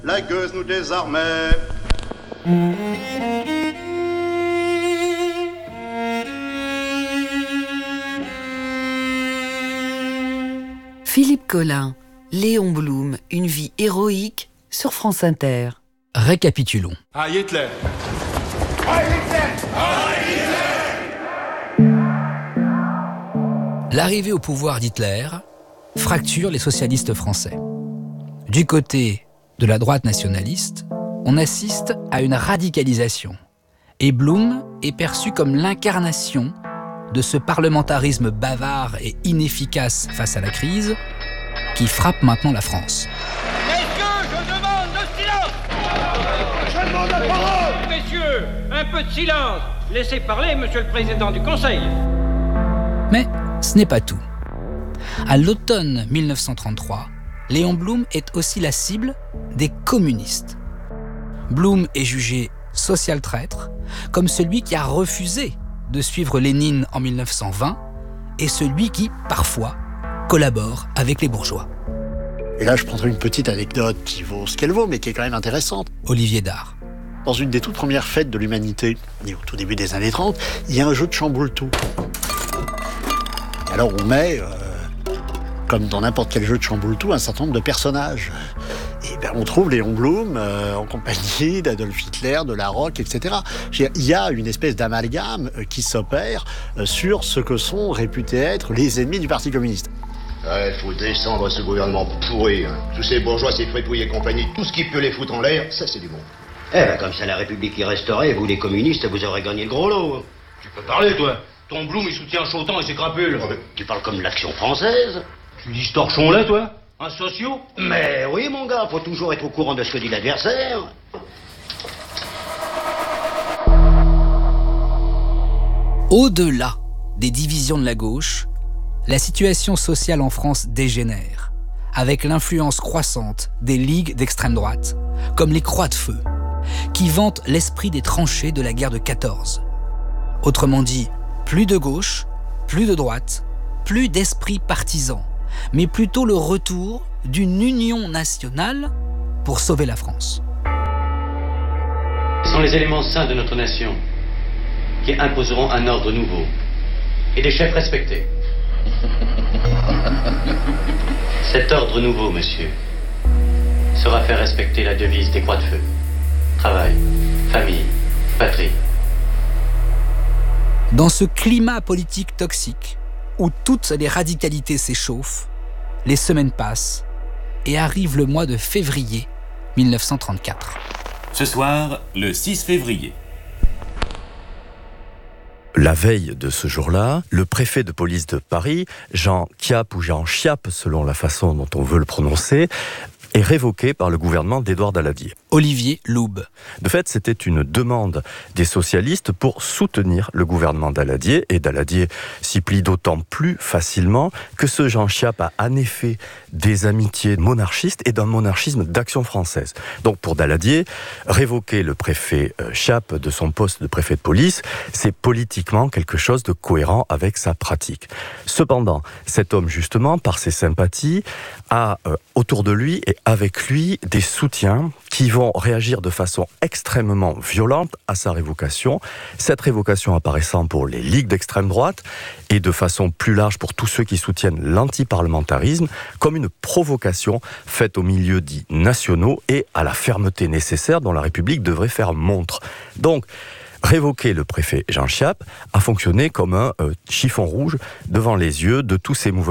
La gueuse nous désarmait. Philippe Collin, Léon Blum, une vie héroïque sur France Inter. Récapitulons. Aïe Hitler. L'arrivée au pouvoir d'Hitler fracture les socialistes français. Du côté de la droite nationaliste, on assiste à une radicalisation. Et Blum est perçu comme l'incarnation de ce parlementarisme bavard et inefficace face à la crise qui frappe maintenant la France. Messieurs, je demande le silence. Je demande la parole. Messieurs, un peu de silence. Laissez parler Monsieur le Président du Conseil. Mais ce n'est pas tout. À l'automne 1933, Léon Blum est aussi la cible des communistes. Blum est jugé social traître, comme celui qui a refusé de suivre Lénine en 1920 et celui qui, parfois, collabore avec les bourgeois. Et là, je prendrai une petite anecdote qui vaut ce qu'elle vaut, mais qui est quand même intéressante. Olivier Dard. Dans une des toutes premières fêtes de l'humanité, et au tout début des années 30, il y a un jeu de chamboule-tout. Alors on met, comme dans n'importe quel jeu de chamboule-tout, un certain nombre de personnages. Et bien on trouve Léon Blum en compagnie d'Adolf Hitler, de Larocque, etc. Il y a une espèce d'amalgame qui s'opère sur ce que sont réputés être les ennemis du Parti communiste. Ouais, faut descendre ce gouvernement pourri. Hein. Tous ces bourgeois, ces fripouilles et compagnie, tout ce qui peut les foutre en l'air, ça c'est du bon. Eh ben comme ça la République y resterait, vous les communistes, vous aurez gagné le gros lot. Tu peux parler, toi. Ton Blum, il soutient Chautan et ses crapules. Oh, tu parles comme l'Action française. Tu dis ce torchon-là, toi? Un socio? Mais oui, mon gars, faut toujours être au courant de ce que dit l'adversaire. Au-delà des divisions de la gauche, la situation sociale en France dégénère, avec l'influence croissante des ligues d'extrême droite, comme les Croix de Feu, qui vantent l'esprit des tranchées de la guerre de 14. Autrement dit, plus de gauche, plus de droite, plus d'esprit partisan, mais plutôt le retour d'une union nationale pour sauver la France. Ce sont les éléments sains de notre nation qui imposeront un ordre nouveau et des chefs respectés. Cet ordre nouveau, monsieur, sera faire respecter la devise des Croix de Feu. Travail, famille, patrie. Dans ce climat politique toxique, où toutes les radicalités s'échauffent, les semaines passent et arrive le mois de février 1934. Ce soir, le 6 février. La veille de ce jour-là, le préfet de police de Paris, Jean Chiappe ou Jean Chiappe, selon la façon dont on veut le prononcer, est révoqué par le gouvernement d'Édouard Daladier. Olivier Loube. De fait, c'était une demande des socialistes pour soutenir le gouvernement Daladier, et Daladier s'y plie d'autant plus facilement que ce Jean Chiappe a en effet des amitiés monarchistes et d'un monarchisme d'action française. Donc pour Daladier, révoquer le préfet Chiappe de son poste de préfet de police, c'est politiquement quelque chose de cohérent avec sa pratique. Cependant, cet homme justement, par ses sympathies, a autour de lui et avec lui des soutiens qui vont réagir de façon extrêmement violente à sa révocation. Cette révocation apparaissant pour les ligues d'extrême droite et de façon plus large pour tous ceux qui soutiennent l'antiparlementarisme comme une provocation faite aux milieux dits nationaux et à la fermeté nécessaire dont la République devrait faire montre. Donc, révoquer le préfet Jean Chiappe a fonctionné comme un chiffon rouge devant les yeux de tous ces mouvements